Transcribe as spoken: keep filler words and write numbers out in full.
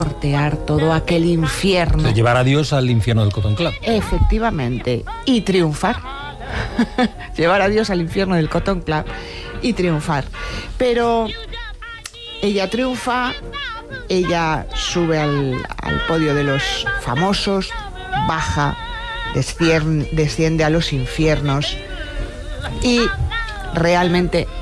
sortear todo aquel infierno. De llevar a Dios al infierno del Cotton Club. Efectivamente, y triunfar. Llevar a Dios al infierno del Cotton Club y triunfar. Pero ella triunfa, ella sube al, al podio de los famosos, baja, desciende, desciende a los infiernos y realmente